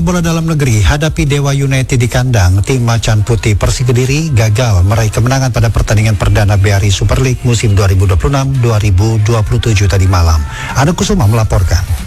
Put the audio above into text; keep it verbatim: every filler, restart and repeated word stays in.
Bola dalam negeri, hadapi Dewa United di kandang, tim Macan Putih Persik Kediri gagal meraih kemenangan pada pertandingan perdana B R I Super League musim dua ribu dua puluh enam dua ribu dua puluh tujuh tadi malam. Anu Kusuma melaporkan.